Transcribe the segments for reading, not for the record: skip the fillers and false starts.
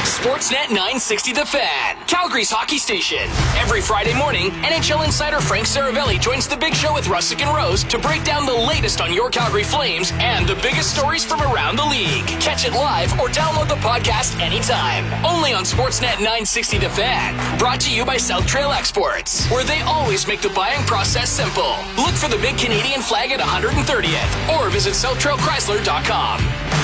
Sportsnet 960 The Fan, Calgary's hockey station. Every Friday morning, NHL insider Frank Saravelli joins the Big Show with Russick and Rose to break down the latest on your Calgary Flames and the biggest stories from around the league. Catch it live or download the podcast anytime. Only on Sportsnet 960 The Fan. Brought to you by South Trail Exports, where they always make the buying process simple. Look for the big Canadian flag at 130th or visit SouthTrailChrysler.com.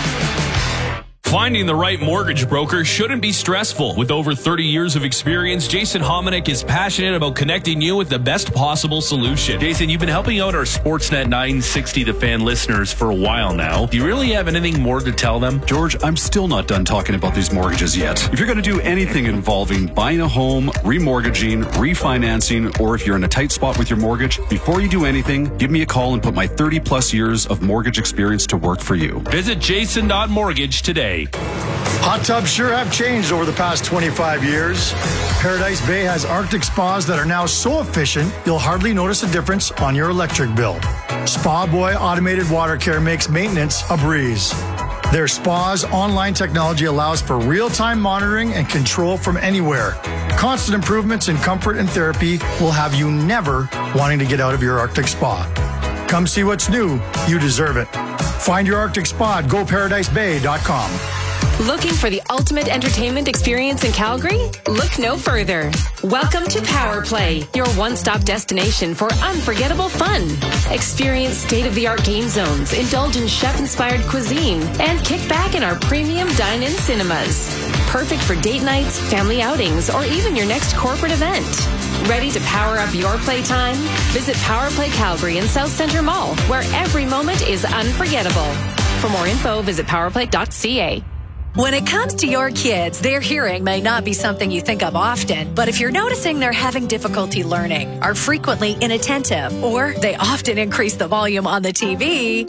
Finding the right mortgage broker shouldn't be stressful. With over 30 years of experience, Jason Hominick is passionate about connecting you with the best possible solution. Jason, you've been helping out our Sportsnet 960 The Fan listeners for a while now. Do you really have anything more to tell them? George, I'm still not done talking about these mortgages yet. If you're going to do anything involving buying a home, remortgaging, refinancing, or if you're in a tight spot with your mortgage, before you do anything, give me a call and put my 30-plus years of mortgage experience to work for you. Visit jason.mortgage today. Hot tubs sure have changed over the past 25 years. Paradise Bay has Arctic spas that are now so efficient, you'll hardly notice a difference on your electric bill. Spa Boy Automated Water Care makes maintenance a breeze. Their spa's online technology allows for real-time monitoring and control from anywhere. Constant improvements in comfort and therapy will have you never wanting to get out of your Arctic spa. Come see what's new. You deserve it. Find your Arctic spa at GoParadiseBay.com. Looking for the ultimate entertainment experience in Calgary? Look no further. Welcome to Power Play, your one-stop destination for unforgettable fun. Experience state-of-the-art game zones, indulge in chef-inspired cuisine, and kick back in our premium dine-in cinemas. Perfect for date nights, family outings, or even your next corporate event. Ready to power up your playtime? Visit Power Play Calgary in South Centre Mall, where every moment is unforgettable. For more info, visit powerplay.ca. When it comes to your kids, their hearing may not be something you think of often, but if you're noticing they're having difficulty learning, are frequently inattentive, or they often increase the volume on the TV,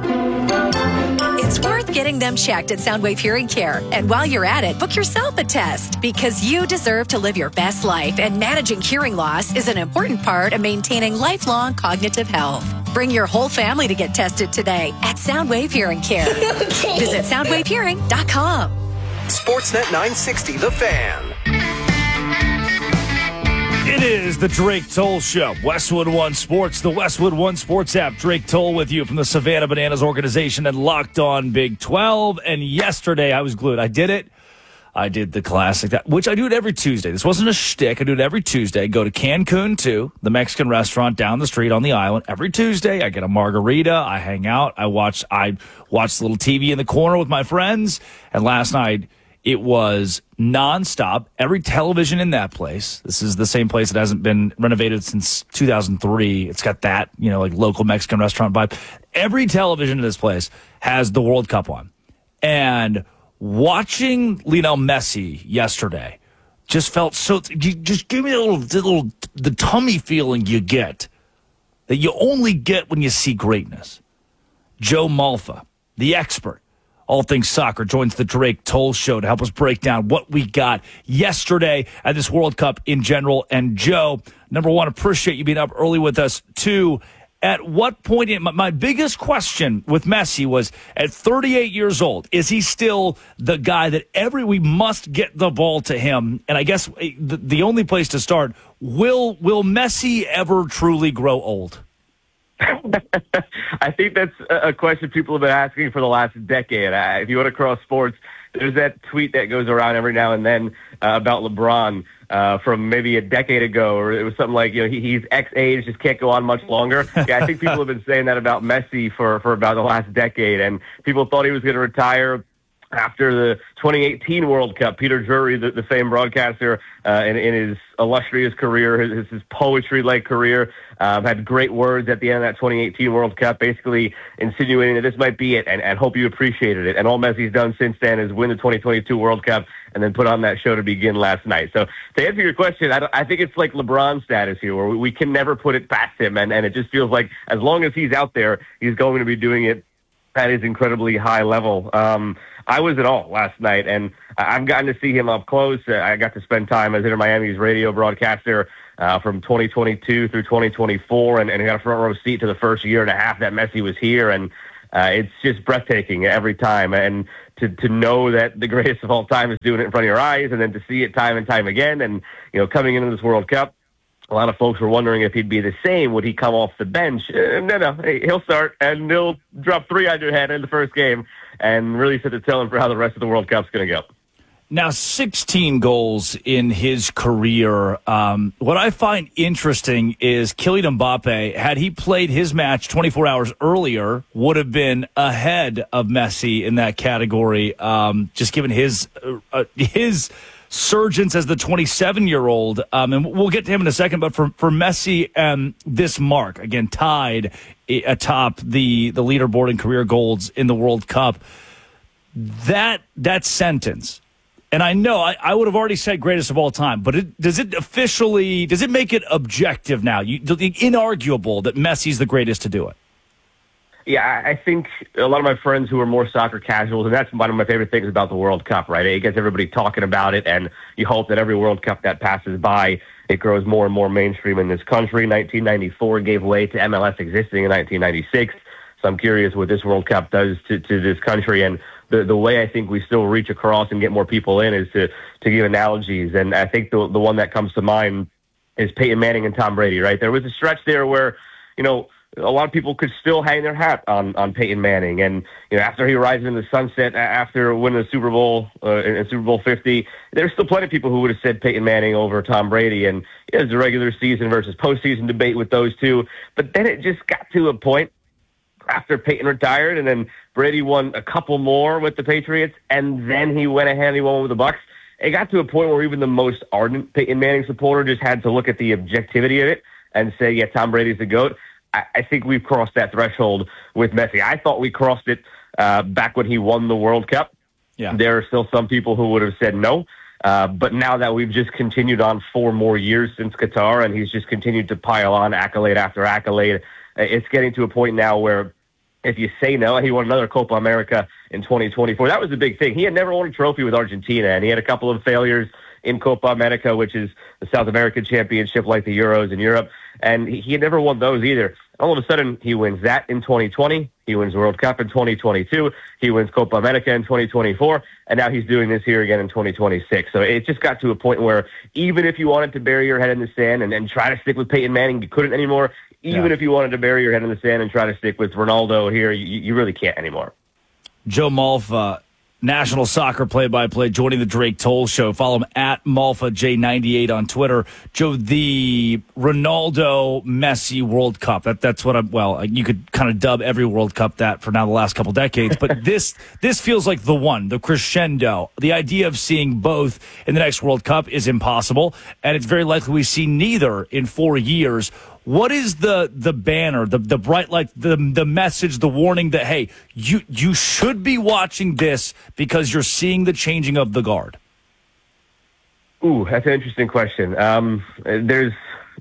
it's worth getting them checked at Soundwave Hearing Care. And while you're at it, book yourself a test, because you deserve to live your best life, and managing hearing loss is an important part of maintaining lifelong cognitive health. Bring your whole family to get tested today at Soundwave Hearing Care. Visit soundwavehearing.com. Sportsnet 960 The Fan. It is the Drake Toll Show. Westwood One Sports, the Westwood One Sports app. Drake Toll with you from the Savannah Bananas organization and Locked On Big 12. And yesterday I was glued. I did it. I did the classic, which I do it every Tuesday. This wasn't a shtick. I do it every Tuesday. Go to Cancun 2, the Mexican restaurant down the street on the island. Every Tuesday, I get a margarita. I hang out. I watch the little TV in the corner with my friends. And last night, it was nonstop. Every television in that place. This is the same place that hasn't been renovated since 2003. It's got that, like local Mexican restaurant vibe. Every television in this place has the World Cup on. And watching Lionel Messi yesterday just felt so. Just give me the tummy feeling you get that you only get when you see greatness. Joe Malfa, the expert, all things soccer, joins the Drake Toll Show to help us break down what we got yesterday at this World Cup in general. And Joe, number one, appreciate you being up early with us. Two, at what point, my biggest question with Messi was, at 38 years old, is he still the guy that we must get the ball to him? And I guess the only place to start, will Messi ever truly grow old? I think that's a question people have been asking for the last decade. If you want to cross sports, there's that tweet that goes around every now and then about LeBron from maybe a decade ago, or it was something like, he's X age, just can't go on much longer. Yeah, I think people have been saying that about Messi for about the last decade, and people thought he was going to retire after the 2018 World Cup. Peter Drury, the famed broadcaster, in his illustrious career, his poetry-like career, had great words at the end of that 2018 World Cup, basically insinuating that this might be it, and hope you appreciated it. And all Messi's done since then is win the 2022 World Cup and then put on that show to begin last night. So to answer your question, I think it's like LeBron status here, where we can never put it past him, and it just feels like as long as he's out there, he's going to be doing it at his incredibly high level. I was at all last night, and I've gotten to see him up close. I got to spend time as Inter Miami's radio broadcaster from 2022 through 2024, and got a front row seat to the first year and a half that Messi was here. And It's just breathtaking every time. And to know that the greatest of all time is doing it in front of your eyes, and then to see it time and time again. And, coming into this World Cup, a lot of folks were wondering if he'd be the same. Would he come off the bench? No. He'll start, and he'll drop 3 on your head in the first game and really set the tone for how the rest of the World Cup's going to go. Now, 16 goals in his career. What I find interesting is Kylian Mbappe, had he played his match 24 hours earlier, would have been ahead of Messi in that category, just given his surgence as the 27-year-old. And we'll get to him in a second, but for Messi, this mark, again, tied atop the leaderboard in career goals in the World Cup, that sentence... And I know I would have already said greatest of all time, but does it make it objective now? Inarguable that Messi's the greatest to do it? Yeah, I think a lot of my friends who are more soccer casuals, and that's one of my favorite things about the World Cup, right? It gets everybody talking about it, and you hope that every World Cup that passes by, it grows more and more mainstream in this country. 1994 gave way to MLS existing in 1996. So I'm curious what this World Cup does to this country. And the way I think we still reach across and get more people in is to give analogies. And I think the one that comes to mind is Peyton Manning and Tom Brady, right? There was a stretch there where, a lot of people could still hang their hat on Peyton Manning. And, after he rises in the sunset, after winning the Super Bowl in Super Bowl 50, there's still plenty of people who would have said Peyton Manning over Tom Brady. And there's a regular season versus postseason debate with those two. But then it just got to a point after Peyton retired, and then Brady won a couple more with the Patriots, and then he went ahead and he won with the Bucs. It got to a point where even the most ardent Peyton Manning supporter just had to look at the objectivity of it and say, yeah, Tom Brady's the GOAT. I think we've crossed that threshold with Messi. I thought we crossed it back when he won the World Cup. Yeah. There are still some people who would have said no. But now that we've just continued on 4 more years since Qatar, and he's just continued to pile on accolade after accolade, it's getting to a point now where if you say no, he won another Copa America in 2024. That was the big thing. He had never won a trophy with Argentina, and he had a couple of failures in Copa America, which is the South American championship like the Euros in Europe, and he had never won those either. All of a sudden, he wins that in 2020. He wins World Cup in 2022. He wins Copa America in 2024, and now he's doing this here again in 2026. So it just got to a point where even if you wanted to bury your head in the sand and try to stick with Peyton Manning, you couldn't anymore. Even if you wanted to bury your head in the sand and try to stick with Ronaldo here, you really can't anymore. Joe Malfa, National Soccer Play-by-Play, joining the Drake Toll Show. Follow him at MalfaJ98 on Twitter. Joe, the Ronaldo-Messi World Cup, that's what you could kind of dub every World Cup that for now the last couple decades, but this feels like the one, the crescendo. The idea of seeing both in the next World Cup is impossible, and it's very likely we see neither in 4 years. What is the banner, the bright light, the message, the warning that, hey, you should be watching this because you're seeing the changing of the guard? Ooh, that's an interesting question. This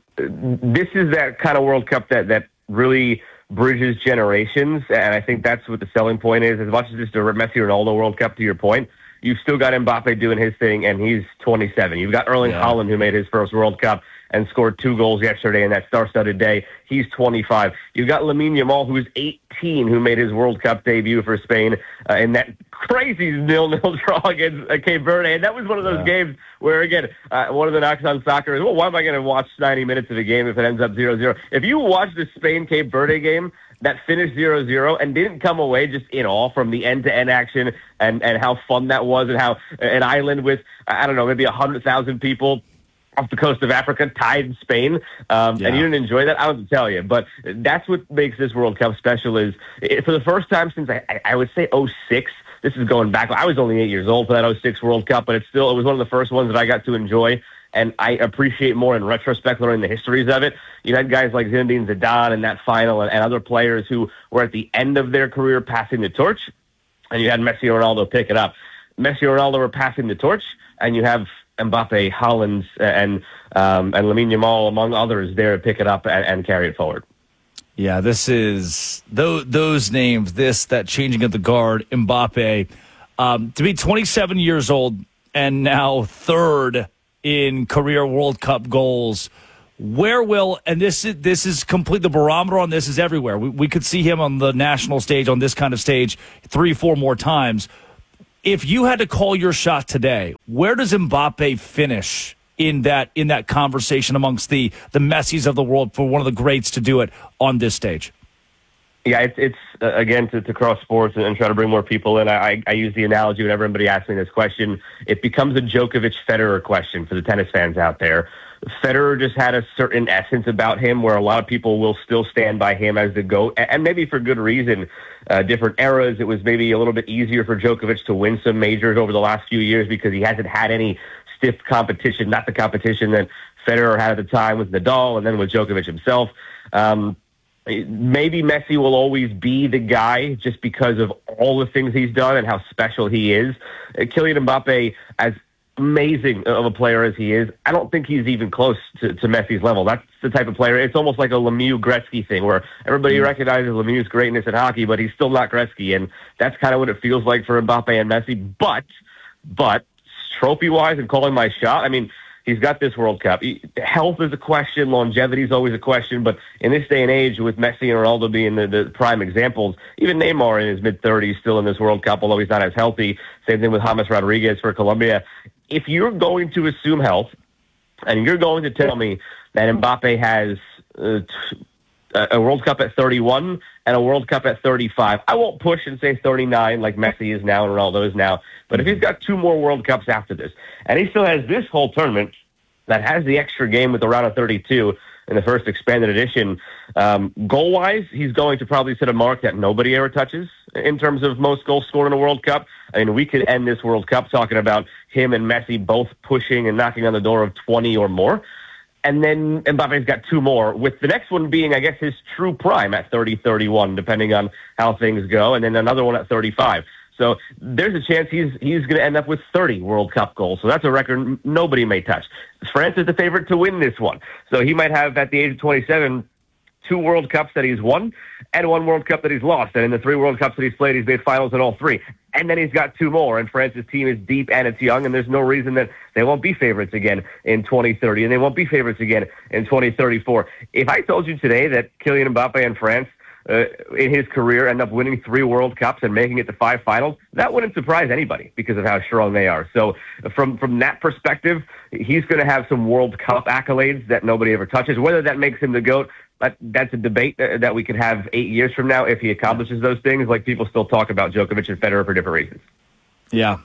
is that kind of World Cup that really bridges generations, and I think that's what the selling point is. As much as it's the Messi Ronaldo World Cup, to your point, you've still got Mbappe doing his thing, and he's 27. You've got Erling Haaland, who made his first World Cup and scored 2 goals yesterday in that star-studded day. He's 25. You've got Lamine Yamal, who's 18, who made his World Cup debut for Spain in that crazy 0-0 draw against Cape Verde. And that was one of those games where, again, one of the knocks on soccer is, well, why am I going to watch 90 minutes of a game if it ends up 0-0? If you watch the Spain-Cape Verde game that finished 0-0 and didn't come away just in awe from the end-to-end action and how fun that was, and how an island with, I don't know, maybe 100,000 people off the coast of Africa, tied Spain, and you didn't enjoy that, I don't have to tell you. But that's what makes this World Cup special is, for the first time since, I would say, 2006, this is going back, I was only 8 years old for that 2006 World Cup, but it was one of the first ones that I got to enjoy, and I appreciate more in retrospect learning the histories of it. You had guys like Zinedine Zidane in that final and other players who were at the end of their career passing the torch, and you had Messi and Ronaldo pick it up. Messi and Ronaldo were passing the torch, and you have Mbappe, Haaland, and Lamine Yamal, among others, there to pick it up and carry it forward. Yeah, this is those names, that changing of the guard, Mbappe, to be 27 years old and now third in career World Cup goals. Where will, and this is complete, the barometer on this is everywhere. We could see him on the national stage, on this kind of stage, 3-4 more times. If you had to call your shot today, where does Mbappe finish in that conversation amongst the Messis of the world for one of the greats to do it on this stage? Yeah, it's again, to cross sports and try to bring more people in. I use the analogy whenever anybody asks me this question. It becomes a Djokovic-Federer question for the tennis fans out there. Federer just had a certain essence about him where a lot of people will still stand by him as the GOAT, and maybe for good reason. Different eras, it was maybe a little bit easier for Djokovic to win some majors over the last few years because he hasn't had any stiff competition, not the competition that Federer had at the time with Nadal and then with Djokovic himself. Maybe Messi will always be the guy just because of all the things he's done and how special he is. Kylian Mbappe, as amazing of a player as he is, I don't think he's even close to Messi's level. That's the type of player. It's almost like a Lemieux-Gretzky thing where everybody recognizes Lemieux's greatness in hockey, but he's still not Gretzky, and that's kind of what it feels like for Mbappe and Messi. But trophy-wise and calling my shot, I mean, he's got this World Cup. Health is a question. Longevity is always a question. But in this day and age, with Messi and Ronaldo being the prime examples, even Neymar in his mid-30s still in this World Cup, although he's not as healthy. Same thing with James Rodriguez for Colombia. If you're going to assume health, and you're going to tell me that Mbappe has a World Cup at 31 and a World Cup at 35, I won't push and say 39 like Messi is now and Ronaldo is now. But if he's got 2 more World Cups after this, and he still has this whole tournament that has the extra game with the round of 32 in the first expanded edition, goal-wise, he's going to probably set a mark that nobody ever touches in terms of most goals scored in a World Cup. I mean, we could end this World Cup talking about him and Messi both pushing and knocking on the door of 20 or more. And then Mbappe's got 2 more, with the next one being, I guess, his true prime at 30, 31, depending on how things go, and then another one at 35. So there's a chance he's going to end up with 30 World Cup goals. So that's a record nobody may touch. France is the favorite to win this one. So he might have, at the age of 27, 2 World Cups that he's won and 1 World Cup that he's lost. And in the 3 World Cups that he's played, he's made finals in all 3. And then he's got 2 more. And France's team is deep and it's young, and there's no reason that they won't be favorites again in 2030, and they won't be favorites again in 2034. If I told you today that Kylian Mbappe and France in his career end up winning 3 World Cups and making it to 5 finals, that wouldn't surprise anybody because of how strong they are. So from that perspective, he's going to have some World Cup accolades that nobody ever touches. Whether that makes him the GOAT, that's a debate that we could have 8 years from now if he accomplishes those things. Like, people still talk about Djokovic and Federer for different reasons. Yeah,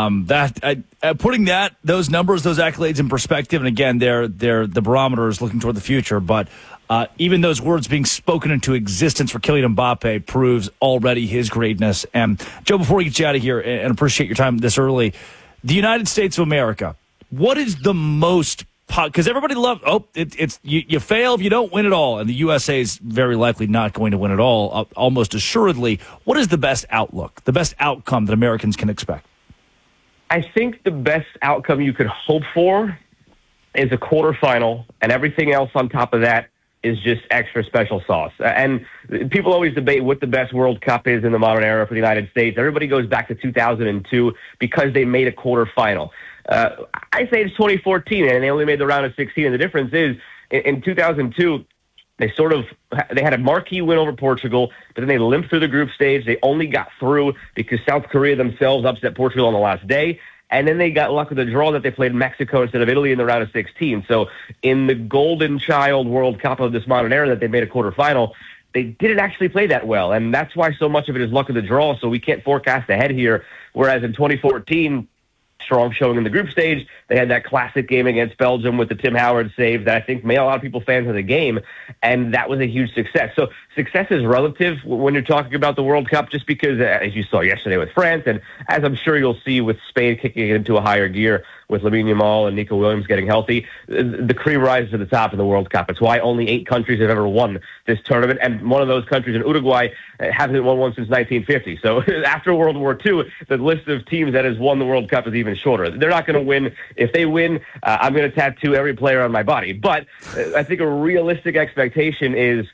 putting those numbers, those accolades in perspective, and again, the barometer is looking toward the future. But even those words being spoken into existence for Kylian Mbappe proves already his greatness. And Joe, before we get you out of here, and appreciate your time this early, the United States of America, what is the most? Because everybody loves, you fail if you don't win it all, and the USA is very likely not going to win it all, almost assuredly. What is the best outlook, the best outcome that Americans can expect? I think the best outcome you could hope for is a quarterfinal, and everything else on top of that is just extra special sauce. And people always debate what the best World Cup is in the modern era for the United States. Everybody goes back to 2002 because they made a quarterfinal. I say it's 2014, and they only made the round of 16. And the difference is, in 2002, they had a marquee win over Portugal, but then they limped through the group stage. They only got through because South Korea themselves upset Portugal on the last day. And then they got luck with the draw that they played Mexico instead of Italy in the round of 16. So in the golden child World Cup of this modern era that they made a quarterfinal, they didn't actually play that well. And that's why so much of it is luck of the draw, so we can't forecast ahead here. Whereas in 2014, strong showing in the group stage, they had that classic game against Belgium with the Tim Howard save that I think made a lot of people fans of the game, and that was a huge success. So success is relative when you're talking about the World Cup, just because, as you saw yesterday with France, and as I'm sure you'll see with Spain kicking it into a higher gear with Lamine Yamal and Nico Williams getting healthy, the cream rises to the top in the World Cup. It's why only 8 countries have ever won this tournament, and one of those countries in Uruguay hasn't won one since 1950. So after World War II, the list of teams that has won the World Cup is even shorter. They're not going to win. If they win, I'm going to tattoo every player on my body. But I think a realistic expectation is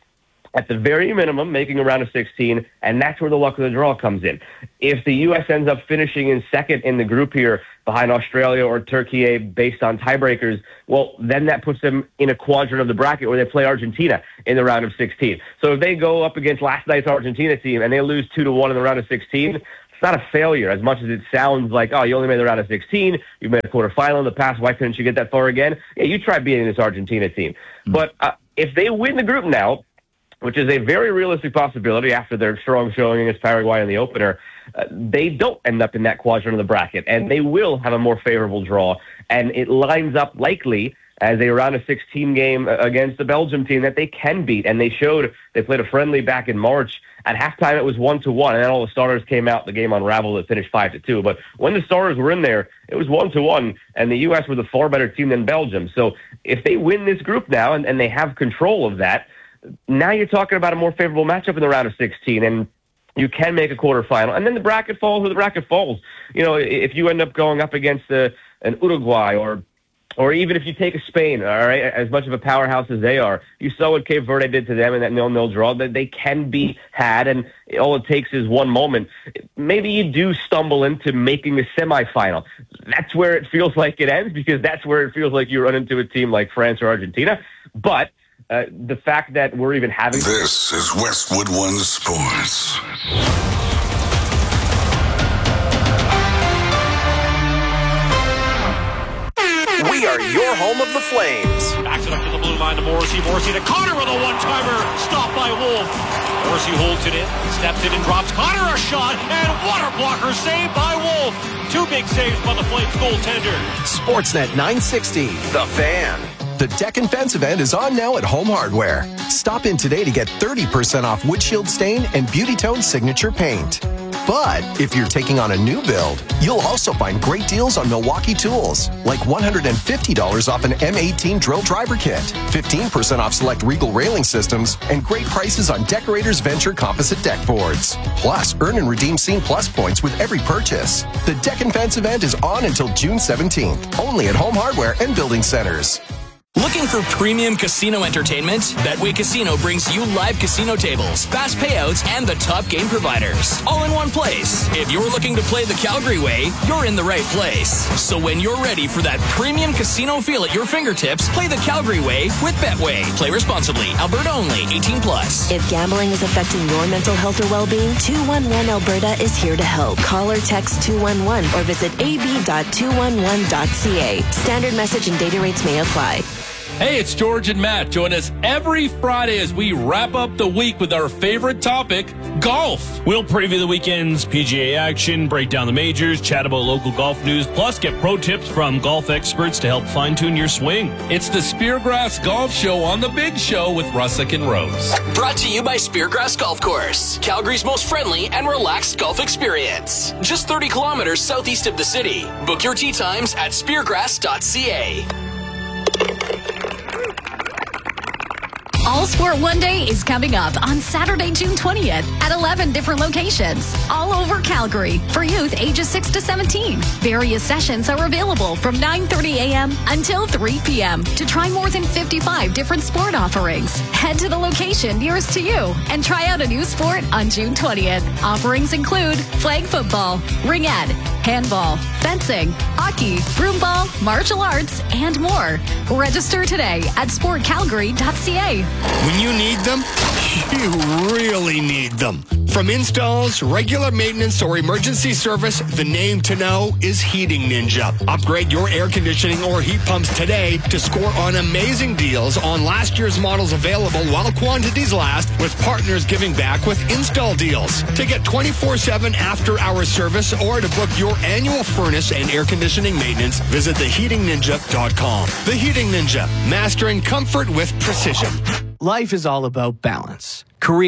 at the very minimum, making a round of 16, and that's where the luck of the draw comes in. If the U.S. ends up finishing in second in the group here behind Australia or Turkey based on tiebreakers, well, then that puts them in a quadrant of the bracket where they play Argentina in the round of 16. So if they go up against last night's Argentina team and they lose 2-1 in the round of 16, it's not a failure as much as it sounds like, oh, you only made the round of 16, you made a quarterfinal in the past, why couldn't you get that far again? Yeah, you try beating this Argentina team. But if they win the group now, which is a very realistic possibility after their strong showing against Paraguay in the opener, they don't end up in that quadrant of the bracket, and they will have a more favorable draw. And it lines up likely as a round of 16 game against the Belgium team that they can beat. And they played a friendly back in March. At halftime, it was 1-1, and then all the starters came out. The game unraveled. It finished 5-2. But when the starters were in there, it was 1-1, and the U.S. was a far better team than Belgium. So if they win this group now and they have control of that, now you're talking about a more favorable matchup in the round of 16, and you can make a quarterfinal. And then the bracket falls where the bracket falls. You know, if you end up going up against an Uruguay or even if you take a Spain, all right, as much of a powerhouse as they are, you saw what Cape Verde did to them in that 0-0 draw, that they can be had, and all it takes is one moment. Maybe you do stumble into making a semifinal. That's where it feels like it ends, because that's where it feels like you run into a team like France or Argentina. But the fact that we're even having... This is Westwood One Sports. We are your home of the Flames. Backs it up to the blue line to Morrissey. Morrissey to Connor with a one-timer. Stopped by Wolf. Morrissey holds it in. Steps in and drops Connor a shot. And water blocker saved by Wolf. Two big saves by the Flames goaltender. Sportsnet 960. The Fan. The Deck and Fence event is on now at Home Hardware. Stop in today to get 30% off Windshield Stain and Beauty Tone Signature Paint. But if you're taking on a new build, you'll also find great deals on Milwaukee tools, like $150 off an M18 drill driver kit, 15% off select Regal railing systems, and great prices on Decorators Venture composite deck boards. Plus, earn and redeem Scene Plus points with every purchase. The Deck and Fence event is on until June 17th, only at Home Hardware and Building Centers. Looking for premium casino entertainment? Betway Casino brings you live casino tables, fast payouts, and the top game providers, all in one place. If you're looking to play the Calgary way, you're in the right place. So when you're ready for that premium casino feel at your fingertips, play the Calgary way with Betway. Play responsibly. Alberta only. 18+. If gambling is affecting your mental health or well-being, 211 Alberta is here to help. Call or text 211 or visit ab.211.ca. Standard message and data rates may apply. Hey, it's George and Matt. Join us every Friday as we wrap up the week with our favorite topic, golf. We'll preview the weekend's PGA action, break down the majors, chat about local golf news, plus get pro tips from golf experts to help fine-tune your swing. It's the Speargrass Golf Show on The Big Show with Russick and Rose. Brought to you by Speargrass Golf Course, Calgary's most friendly and relaxed golf experience. Just 30 kilometers southeast of the city. Book your tee times at speargrass.ca. All Sport One Day is coming up on Saturday, June 20th at 11 different locations all over Calgary for youth ages 6 to 17. Various sessions are available from 9:30 a.m. until 3 p.m. to try more than 55 different sport offerings. Head to the location nearest to you and try out a new sport on June 20th. Offerings include flag football, ringette, handball, fencing, hockey, broomball, martial arts, and more. Register today at sportcalgary.ca. When you need them, you really need them. From installs, regular maintenance, or emergency service, the name to know is Heating Ninja. Upgrade your air conditioning or heat pumps today to score on amazing deals on last year's models available while quantities last, with partners giving back with install deals. To get 24/7 after-hour service or to book your annual furnace and air conditioning maintenance, visit theheatingninja.com. The Heating Ninja, mastering comfort with precision. Life is all about balance. Career,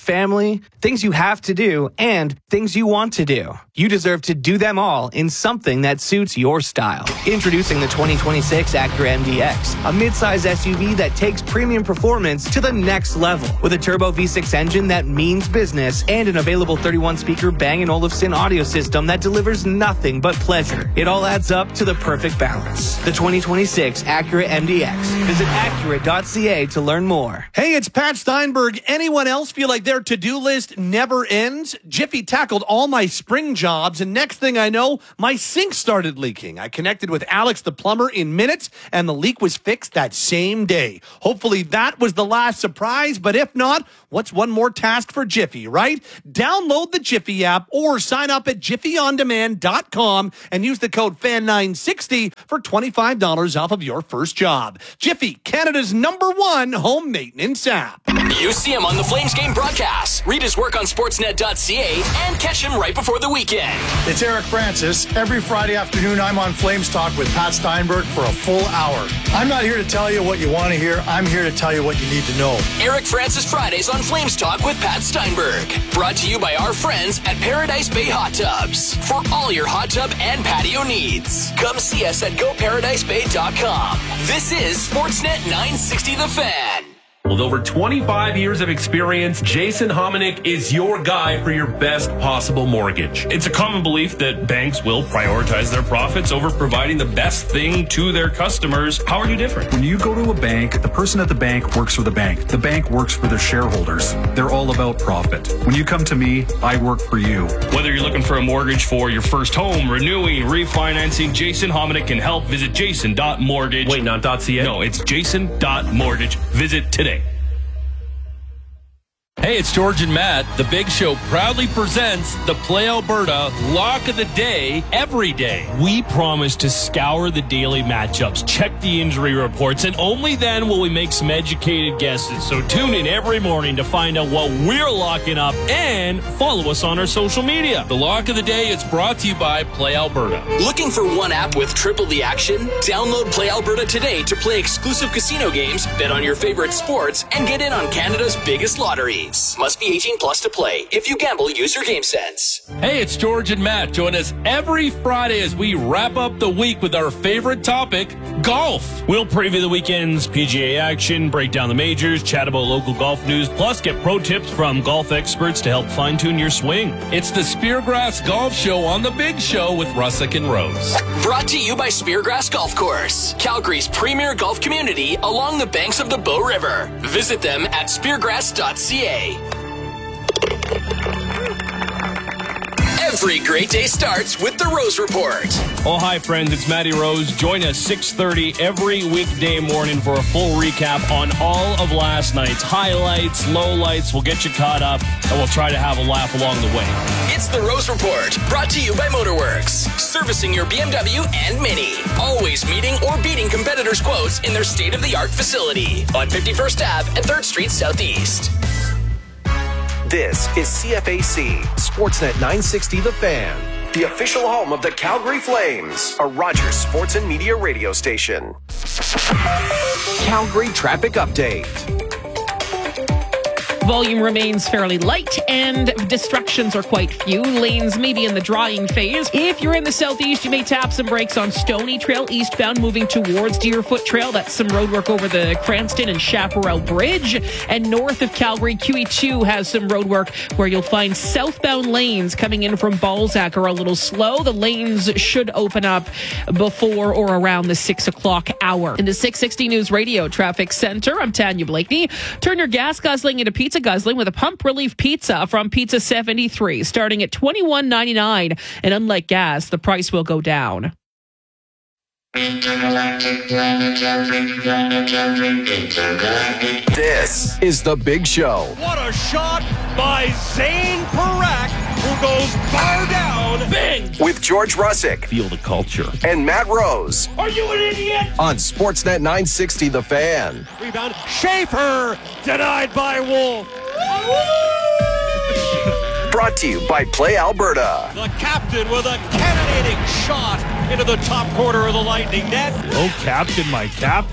family, things you have to do, and things you want to do. You deserve to do them all in something that suits your style. Introducing the 2026 Acura MDX, a midsize SUV that takes premium performance to the next level. With a turbo V6 engine that means business and an available 31-speaker Bang & Olufsen audio system that delivers nothing but pleasure. It all adds up to the perfect balance. The 2026 Acura MDX. Visit Acura.ca to learn more. Hey, it's Pat Steinberg. Anyone else feel like their to-do list never ends? Jiffy tackled all my spring jobs, and next thing I know, my sink started leaking. I connected with Alex the plumber in minutes, and the leak was fixed that same day. Hopefully that was the last surprise, but if not, what's one more task for Jiffy, right? Download the Jiffy app or sign up at jiffyondemand.com and use the code FAN960 for $25 off of your first job. Jiffy, Canada's #1 home maintenance app. You see him on the Flames game broadcast. Read his work on Sportsnet.ca and catch him right before the weekend. It's Eric Francis. Every Friday afternoon, I'm on Flames Talk with Pat Steinberg for a full hour. I'm not here to tell you what you want to hear. I'm here to tell you what you need to know. Eric Francis Fridays on Flames Talk with Pat Steinberg. Brought to you by our friends at Paradise Bay Hot Tubs. For all your hot tub and patio needs, come see us at GoParadiseBay.com. This is Sportsnet 960 The Fan. With over 25 years of experience, Jason Hominick is your guy for your best possible mortgage. It's a common belief that banks will prioritize their profits over providing the best thing to their customers. How are you different? When you go to a bank, the person at the bank works for the bank. The bank works for their shareholders. They're all about profit. When you come to me, I work for you. Whether you're looking for a mortgage for your first home, renewing, refinancing, Jason Hominick can help. Visit jason.mortgage. Wait, not .ca? No, it's jason.mortgage. Visit today. Hey, it's George and Matt. The Big Show proudly presents the Play Alberta Lock of the Day every day. We promise to scour the daily matchups, check the injury reports, and only then will we make some educated guesses. So tune in every morning to find out what we're locking up and follow us on our social media. The Lock of the Day is brought to you by Play Alberta. Looking for one app with triple the action? Download Play Alberta today to play exclusive casino games, bet on your favorite sports, and get in on Canada's biggest lotteries. Must be 18 plus to play. If you gamble, use your game sense. Hey, it's George and Matt. Join us every Friday as we wrap up the week with our favorite topic, golf. We'll preview the weekend's PGA action, break down the majors, chat about local golf news, plus get pro tips from golf experts to help fine-tune your swing. It's the Speargrass Golf Show on The Big Show with Russick and Rose. Brought to you by Speargrass Golf Course, Calgary's premier golf community along the banks of the Bow River. Visit them at speargrass.ca. Every great day starts with the Rose Report. Oh, hi, friends. It's Matty Rose. Join us 6:30 every weekday morning for a full recap on all of last night's highlights, lowlights. We'll get you caught up, and we'll try to have a laugh along the way. It's the Rose Report, brought to you by Motorworks, servicing your BMW and Mini. Always meeting or beating competitors' quotes in their state-of-the-art facility on 51st Ave and 3rd Street Southeast. This is CFAC, Sportsnet 960 The Fan, the official home of the Calgary Flames, a Rogers Sports and Media radio station. Calgary Traffic Update. Volume remains fairly light and distractions are quite few. Lanes may be in the drying phase. If you're in the southeast, you may tap some brakes on Stony Trail eastbound moving towards Deerfoot Trail. That's some road work over the Cranston and Chaparral Bridge. And north of Calgary, QE2 has some road work where you'll find southbound lanes coming in from Balzac are a little slow. The lanes should open up before or around the 6 o'clock hour. In the 660 News Radio Traffic Center, I'm Tanya Blakeney. Turn your gas guzzling into pizza guzzling with a pump relief pizza from Pizza 73, starting at $21.99. And unlike gas, the price will go down. This is The Big Show. What a shot by Zane Parak, who goes far down. Bing! With George Russick. Feel the culture. And Matt Rose. Are you an idiot? On Sportsnet 960 The Fan. Rebound. Schaefer denied by Wolf. Brought to you by Play Alberta. The captain with a cannonading shot into the top corner of the Lightning net. Oh, Captain, my Captain.